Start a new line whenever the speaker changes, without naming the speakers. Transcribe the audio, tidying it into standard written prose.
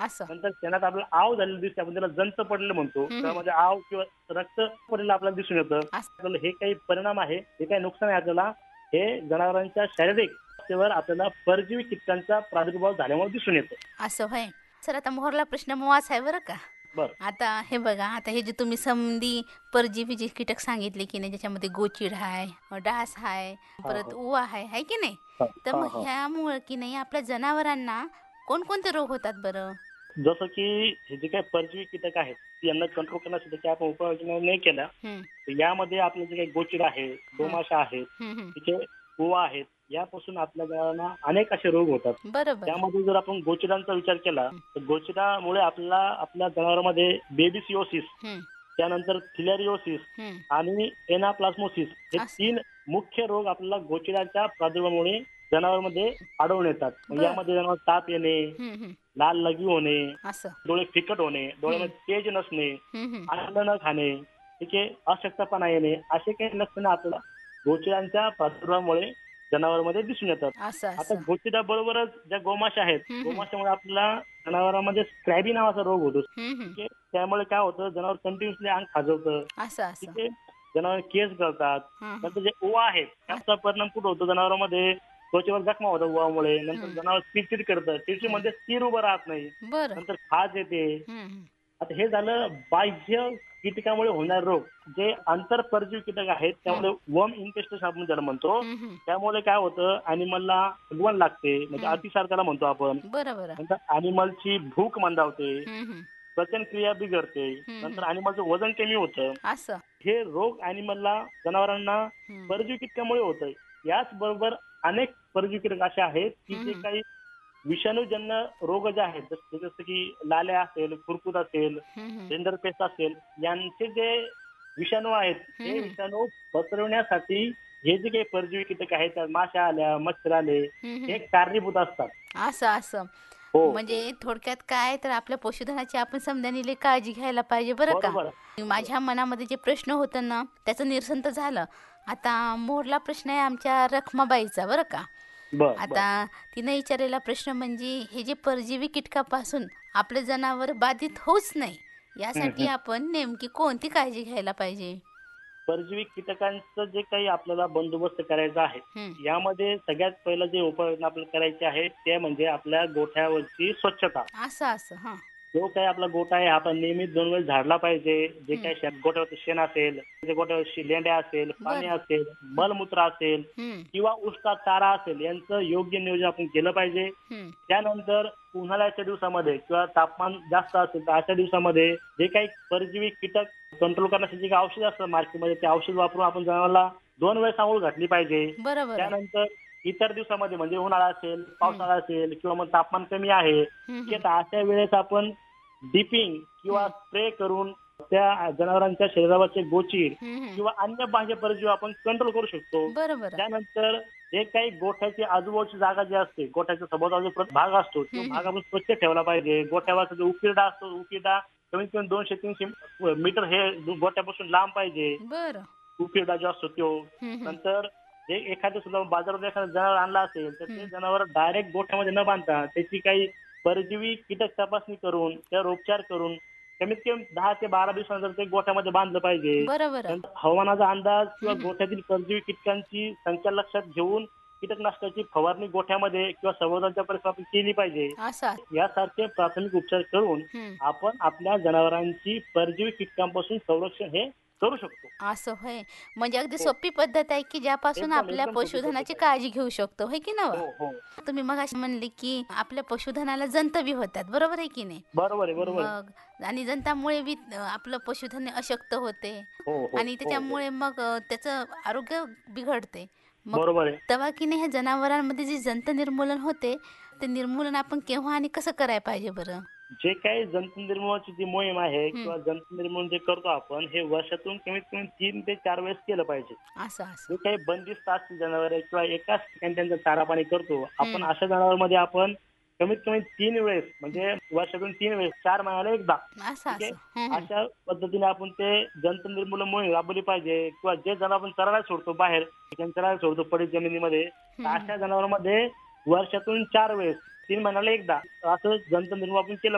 असं.
नंतर शेणात आपल्याला आव झालेलं दिसते, आपण त्याला जंत पडलेलं म्हणतो.
हं, हं.
त्यामध्ये आव किंवा रक्त पडलेलं आपल्याला दिसून येतं.
असं.
आपल्याला हे काही परिणाम आहे, हे काही नुकसान आहे आपल्याला, हे जनावरांच्या शारीरिक अवस्थेवर आपल्याला परजीवी कीटकांचा प्रादुर्भाव झाल्यामुळे दिसून येतं.
असं होय. सर आता मोहरला प्रश्न मोहाच आहे बरं का.
बरं.
आता हे बघा, आता हे जे तुम्ही समधी परजीवी जे कीटक सांगितले की नाही, ज्याच्यामध्ये गोचीड आहे, डास आहे,
हां,
परत
हां.
उवा आहे की नाही?
हां,
तर
हां,
मग
हां.
ह्यामुळं की नाही आपल्या जनावरांना कोणकोणते रोग होतात बरं?
जसं की हे जे काही परजीवी कीटक आहेत, यांना कंट्रोल करण्यासाठी काही आपण उपाययोजना नाही केल्या,
हं.
तर यामध्ये आपले जे काही गोचिड आहे,
हां.
दोमाशा आहेत,
हं, हं.
तिचे ओवा आहेत, यापासून आपल्या जनावरांना अनेक असे रोग होतात.
बरोबर.
त्यामध्ये जर आपण गोचिडांचा विचार केला,
हं.
तर गोचिडामुळे आपल्याला आपल्या जनावरांमध्ये बेबिसिओसिस,
हं.
त्यानंतर फिलेरिओसिस
हं.
आणि एनाप्लास्मोसिस हे
असं.
3 मुख्य रोग आपल्याला गोचिडाच्या प्रादुर्भावामुळे जनावरांमध्ये आढळून येतात. मग
बरं.
यामध्ये जनावर ताप येणे,
हं, हं.
लाल लघवी होणे,
असं.
डोळे फिकट होणे,
हं.
डोळ्यामध्ये तेज नसणे,
हं, हं.
अन्न न खाणे, ठीक आहे, अशक्तपणा येणे, असे काही लक्षणं आपल्याला गोचिडांच्या प्रादुर्भावामुळे जनावरांमध्ये दिसून येतात.
असं,
आता
असं.
गोचिडाबरोबरच ज्या गोमाशा आहेत,
हं, हं.
गोमाशामुळे आपल्याला जनावरांमध्ये स्क्रॅबी नावाचा रोग होतो.
हं, हं.
ठीक आहे. त्यामुळे काय होतं, जनावर कंटिन्युअसली अंग खाजवतं.
असं,
ठीक
असं.
आहे. जनावर केस गळतात.
हं, हं.
नंतर जे ओवा आहेत, त्याचा परिणाम कुठं होतो जनावरांमध्ये, त्वचेवर जखमा होतात ओवामुळे. नंतर
हं.
जनावर चिडचिड करतं. चिडचिड
हं.
म्हणजे स्थिर उभं राहत नाही.
बरं.
नंतर खाज येते.
हं, हं.
आता हे झालं बाह्य कीटकामुळे होणारे रोग. जे आंतरपरजीवी कीटक आहेत,
हं.
त्यामुळे वर्म इन्फेस्टेशन आपण त्याला म्हणतो.
हं, हं.
त्यामुळे काय होतं, ॲनिमलला फुगवण लागते, म्हणजे
हं.
अतिसार त्याला म्हणतो आपण.
बरं, बरं.
नंतर ॲनिमलची भूक मंदावते,
हं, हं.
पचन क्रिया बिघडते,
हं,
नंतर
हं.
ॲनिमलचं वजन कमी होतं.
असं.
हे रोग ॲनिमलला, जनावरांना
हं.
परजीवी कीटकामुळे होतं. याचबरोबर अनेक परजीवी कीटक असे आहेत, की
हं,
जे
हं.
काही विषाणूजन्य रोग जे आहेत, जसं की लाल्या असेल, खुरकूत असेल,
हं, हं.
रिंडरपेस्ट असेल, यांचे जे विषाणू आहेत,
हं,
हे
हं.
विषाणू पसरवण्यासाठी हे जे काही परजीवी कीटक आहेत, त्यात माशा आल्या, मच्छर आले,
हं,
हे
हं.
कारणीभूत असतात.
असं, असं.
हो,
म्हणजे थोडक्यात काय तर आपल्या पशुधनाची आपण समद्यांनी काळजी घ्यायला पाहिजे बरं का.
बरोबर.
माझ्या मनामध्ये जे प्रश्न होतं ना, त्याचं निरसन तर झालं. आता मोरला प्रश्न आहे आमच्या रखमाबाईचा बरं का.
बरं, बरं.
आता तिने विचारलेला प्रश्न म्हणजे हे जे परजीवी कीटकापासून आपले जनावर बाधित होऊच नाही,
हं,
यासाठी
हं.
आपण नेमकी कोणती काळजी घ्यायला पाहिजे?
परजीवी कीटकांचं जे काही आपल्याला बंदोबस्त करायचा आहे,
हं.
यामध्ये सगळ्यात पहिलं जे उपाययोजना आपल्याला करायची आहे, ते म्हणजे आपल्या गोठ्यावरची स्वच्छता.
असं, असं. हां.
जो काही आपला गोठा आहे, आपण नियमित 2 वेळेस झाडला पाहिजे. जे
हं.
काही गोठ्यावरचं शेण असेल, त्या गोठ्यावरची लेंड्या असेल, पाणी
बरं.
असेल, मलमूत्र असेल
हं.
किंवा उष्टा चारा असेल, यांचं योग्य नियोजन आपण केलं पाहिजे.
हं.
त्यानंतर उन्हाळ्याच्या दिवसामध्ये किंवा तापमान जास्त असेल, तर अशा दिवसामध्ये जे काही परजीवी कीटक कंट्रोल करण्यासाठी जे काही औषध असतात मार्केटमध्ये, ते औषध वापरून आपण जनावराला 2 वेळेस अंघोळ घातली पाहिजे.
बरोबर आहे.
त्यानंतर इतर दिवसामध्ये म्हणजे उन्हाळा असेल,
हं.
पावसाळा असेल किंवा मग तापमान कमी आहे,
हं,
ठीक आहे,
हं.
तर अशा वेळेस आपण डिपिंग किंवा
हं.
स्प्रे करून त्या जनावरांच्या शरीरावरचे गोचीड
हं, हं.
किंवा अन्य बाह्य परजीवी आपण कंट्रोल करू शकतो.
बरोबर आहे.
त्यानंतर जे काही गोठ्याची आजूबाजूची जागा जी असते, गोठ्याच्या सभोवतालचा भाग असतो, तो
हं,
भाग
हं.
आपण स्वच्छ ठेवला पाहिजे. गोठ्यावरचा जो उकिरडा असतो, उकिरडा कमीत कमी 200-300 मीटर हे गोठ्यापासून लांब पाहिजे.
बरं.
उकिरडा जो असतो तो.
हं, हं.
नंतर जे एखादं सुद्धा बाजारात एखादं जनावर आणलं असेल, तर ते
हं.
जनावर डायरेक्ट गोठ्यामध्ये न बांधता त्याची काही परजीवी कीटक तपासणी करून, त्यावर उपचार करून कमीत कमी 10 ते 12 दिवसानंतर ते गोठ्यामध्ये बांधलं पाहिजे.
बरोबर आहे.
नंतर हवामानाचा अंदाज किंवा
हं, हं.
गोठ्यातील परजीवी कीटकांची संख्या लक्षात घेऊन कीटकनाशकाची फवारणी गोठ्यामध्ये किंवा सभोवतालच्या परिसरात आपण केली पाहिजे.
असं.
यासारखे प्राथमिक उपचार करून
हं.
आपण आपल्या जनावरांची परजीवी कीटकांपासून संरक्षण हे करू शकतो.
असं होय. म्हणजे अगदी
हो.
सोपी पद्धत आहे, की ज्यापासून
एकदम,
आपल्या
एकदम सोपी
पशुधनाची
पद्धत आहे.
काळजी घेऊ शकतो, होय की नव्ह?
हो, हो.
तुम्ही मगाशी म्हणले, की आपल्या पशुधनाला जंत होतात, बरोबर आहे की नाही?
बरोबर आहे, बरोबर आहे.
मग आणि जंतामुळे बी आपलं पशुधन अशक्त होते
हो, हो,
आणि
हो, हो.
त्याच्यामुळे मग त्याचं आरोग्य बिघडते. मग
बरोबर आहे.
तेव्हा की नाही ह्या जनावरांमध्ये जे जंत निर्मूलन होते, ते निर्मूलन आपण केव्हा आणि कसं करायला पाहिजे बरं?
जे काही जंतू निर्मूलनाची जी मोहीम आहे
हं.
किंवा जंतू निर्मूलन जे करतो आपण, हे वर्षातून कमीत कमी 3 ते 4 वेळेस केलं पाहिजे.
असं, असं.
जे काही बंदिस्त असतील जनावरे किंवा एकाच ठिकाणी त्यांचा चारा पाणी करतो, आपण
हं.
अशा जनावरांमध्ये आपण कमीत कमी 3 वेळेस म्हणजे वर्षातून 3 वेळेस 4 महिन्याला एकदा,
असं,
ठीक आहे.
असं. हं, हं.
अशा पद्धतीने आपण ते जंतू निर्मूलन मोहीम राबवली पाहिजे किंवा जे जनावर आपण चरायला सोडतो बाहेर, ठिकाणी चरायला सोडतो पडीत जमिनीमध्ये, तर
हं, हं.
अशा जनावरांमध्ये वर्षातून 4 वेळेस 3 महिन्याला एकदा असं जंतू निर्मूलन आपण केलं